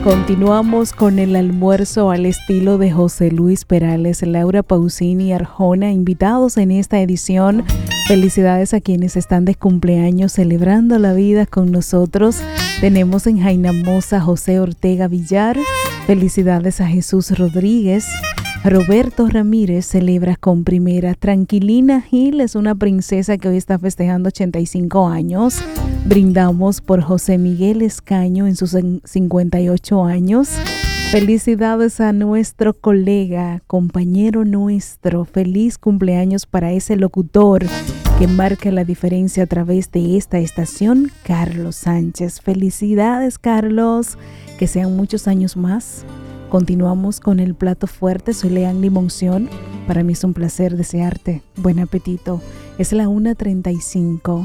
Continuamos con el almuerzo al estilo de José Luis Perales, Laura Pausini y Arjona, invitados en esta edición. Felicidades a quienes están de cumpleaños celebrando la vida con nosotros. Tenemos en Jainamosa José Ortega Villar. Felicidades a Jesús Rodríguez. Roberto Ramírez celebra con primera. Tranquilina Gil es una princesa que hoy está festejando 85 años. Brindamos por José Miguel Escaño en sus 58 años. Felicidades a nuestro colega, compañero nuestro. Feliz cumpleaños para ese locutor que marca la diferencia a través de esta estación, Carlos Sánchez. Felicidades, Carlos. Que sean muchos años más. Continuamos con el plato fuerte. Soy Leanly Monción. Para mí es un placer desearte buen apetito. Es la 1:35.